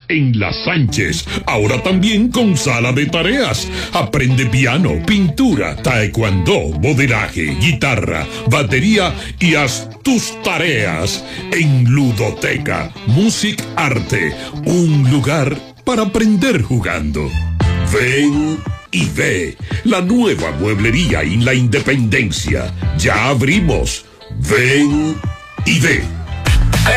en La Sánchez, ahora también con sala de tareas. Aprende piano, pintura, taekwondo, modelaje, guitarra, batería y haz tus tareas en Ludoteca Music Arte, un lugar para aprender jugando. Ven y ve la nueva mueblería en la Independencia. Ya abrimos. Ven y ve.